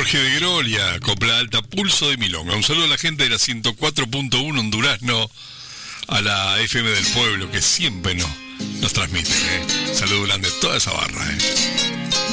Jorge de Grolia, Copla Alta, Pulso de Milonga. Un saludo a la gente de la 104.1 en Durazno, a la FM del Pueblo, que siempre nos transmite. Saludo grande a toda esa barra.